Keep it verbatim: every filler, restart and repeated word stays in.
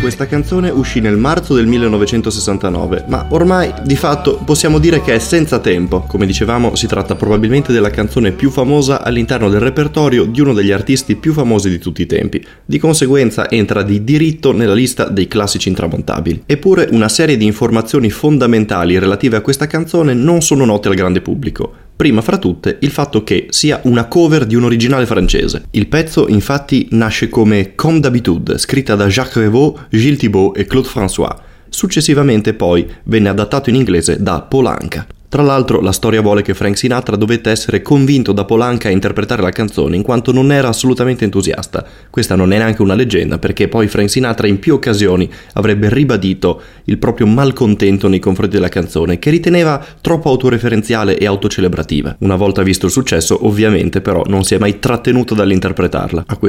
Questa canzone uscì nel marzo del millenovecentosessantanove, ma ormai di fatto possiamo dire che è senza tempo. Come dicevamo, si tratta probabilmente della canzone più famosa all'interno del repertorio di uno degli artisti più famosi di tutti i tempi. Di conseguenza entra di diritto nella lista dei classici intramontabili. Eppure una serie di informazioni fondamentali relative a questa canzone non sono note al grande pubblico. Prima fra tutte il fatto che sia una cover di un originale francese. Il pezzo infatti nasce come Comme d'habitude, scritta da Jacques Revaux, Gilles Thibault e Claude François. Successivamente poi venne adattato in inglese da Paul Anka. Tra l'altro la storia vuole che Frank Sinatra dovette essere convinto da Paul Anka a interpretare la canzone in quanto non era assolutamente entusiasta. Questa non è neanche una leggenda, perché poi Frank Sinatra in più occasioni avrebbe ribadito il proprio malcontento nei confronti della canzone, che riteneva troppo autoreferenziale e autocelebrativa. Una volta visto il successo, ovviamente però non si è mai trattenuto dall'interpretarla. A